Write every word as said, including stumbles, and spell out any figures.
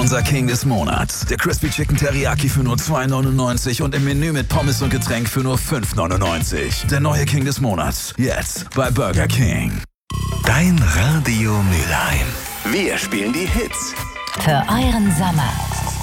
Unser King des Monats. Der Crispy Chicken Teriyaki für nur zwei neunundneunzig und im Menü mit Pommes und Getränk für nur fünf neunundneunzig. Der neue King des Monats. Jetzt bei Burger King. Dein Radio Mülheim. Wir spielen die Hits. Für euren Sommer.